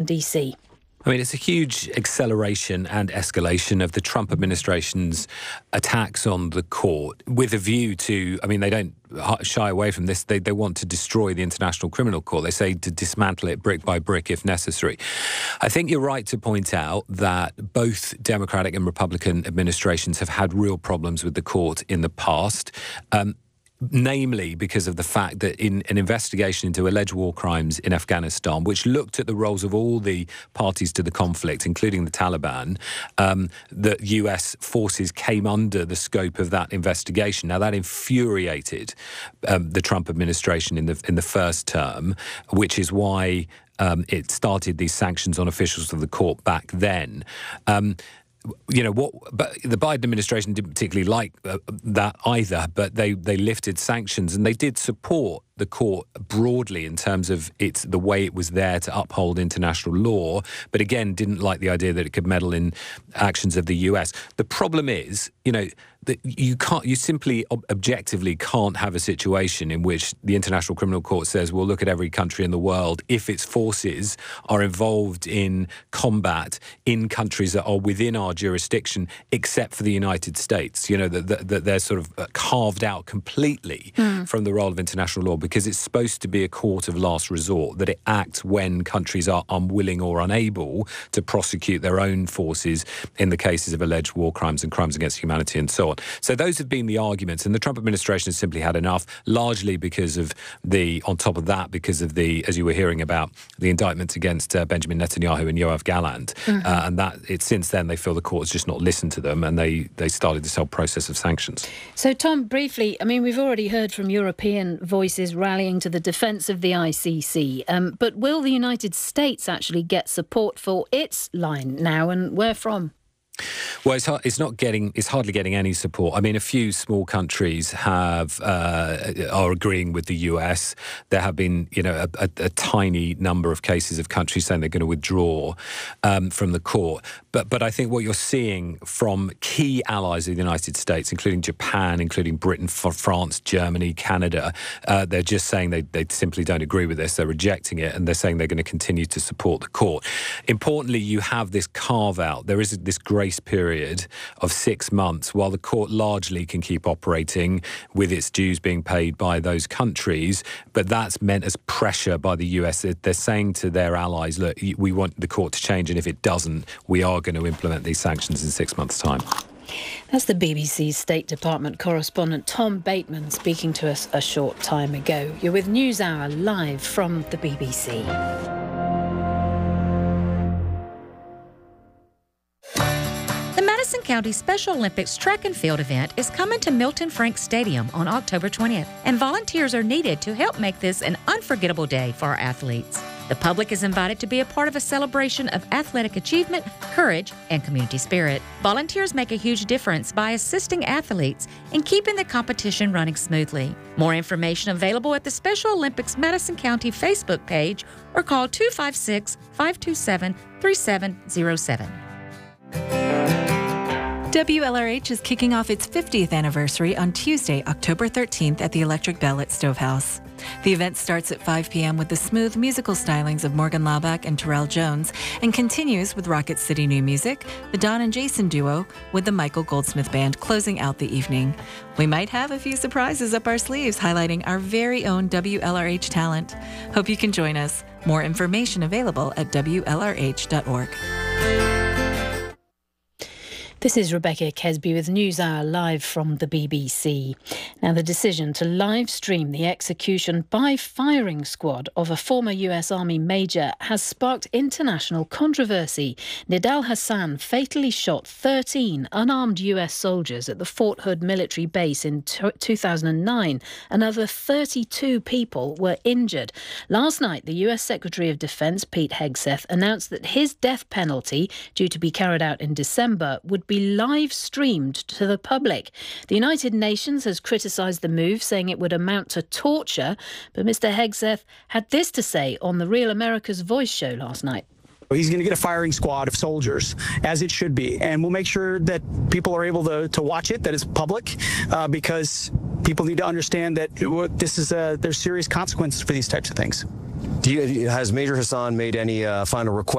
DC. I mean, it's a huge acceleration and escalation of the Trump administration's attacks on the court with a view to, I mean, they don't shy away from this. They want to destroy the International Criminal Court. They say to dismantle it brick by brick if necessary. I think you're right to point out that both Democratic and Republican administrations have had real problems with the court in the past. Namely because of the fact that in an investigation into alleged war crimes in Afghanistan, which looked at the roles of all the parties to the conflict, including the Taliban, the US forces came under the scope of that investigation. Now, that infuriated the Trump administration in the first term, which is why it started these sanctions on officials of the court back then. But the Biden administration didn't particularly like that either, but they lifted sanctions and they did support the court broadly in terms of the way it was there to uphold international law, but again, didn't like the idea that it could meddle in actions of the US. The problem is, that you simply objectively can't have a situation in which the International Criminal Court says, we'll look at every country in the world if its forces are involved in combat in countries that are within our jurisdiction, except for the United States, that they're sort of carved out completely from the role of international law, because it's supposed to be a court of last resort, that it acts when countries are unwilling or unable to prosecute their own forces in the cases of alleged war crimes and crimes against humanity and so on. So those have been the arguments, and the Trump administration has simply had enough, largely because of because of the, as you were hearing about, the indictments against Benjamin Netanyahu and Yoav Gallant, and that since then they feel the court has just not listened to them, and they started this whole process of sanctions. So, Tom, briefly, I mean, we've already heard from European voices rallying to the defence of the ICC, but will the United States actually get support for its line now, and where from? Well, it's hardly getting any support. I mean, a few small countries are agreeing with the US. There have been, a tiny number of cases of countries saying they're going to withdraw from the court. But I think what you're seeing from key allies of the United States, including Japan, including Britain, France, Germany, Canada, they're just saying they simply don't agree with this. They're rejecting it, and they're saying they're going to continue to support the court. Importantly, you have this carve-out. There is this grace period of 6 months while the court largely can keep operating with its dues being paid by those countries, but that's meant as pressure by the US. They're saying to their allies, look, we want the court to change, and if it doesn't, we are going to implement these sanctions in 6 months' time. That's the BBC's State Department correspondent Tom Bateman speaking to us a short time ago. You're with NewsHour live from the BBC. The Madison County Special Olympics track and field event is coming to Milton Franks Stadium on October 20th, and volunteers are needed to help make this an unforgettable day for our athletes. The public is invited to be a part of a celebration of athletic achievement, courage, and community spirit. Volunteers make a huge difference by assisting athletes in keeping the competition running smoothly. More information available at the Special Olympics Madison County Facebook page or call 256-527-3707. WLRH is kicking off its 50th anniversary on Tuesday, October 13th at the Electric Bell at Stovehouse. The event starts at 5 p.m. with the smooth musical stylings of Morgan Laubach and Terrell Jones and continues with Rocket City New Music, the Don and Jason duo, with the Michael Goldsmith Band closing out the evening. We might have a few surprises up our sleeves highlighting our very own WLRH talent. Hope you can join us. More information available at WLRH.org. This is Rebecca Kesby with NewsHour live from the BBC. Now, the decision to live stream the execution by firing squad of a former US Army major has sparked international controversy. Nidal Hassan fatally shot 13 unarmed US soldiers at the Fort Hood military base in 2009. Another 32 people were injured. Last night, the US Secretary of Defense, Pete Hegseth, announced that his death penalty, due to be carried out in December, would be live streamed to the public. The United Nations has criticised the move, saying it would amount to torture, but Mr. Hegseth had this to say on the Real America's Voice show last night. He's going to get a firing squad of soldiers, as it should be, and we'll make sure that people are able to watch it, that it's public, because people need to understand that there's serious consequences for these types of things. Has Major Hassan made any final requests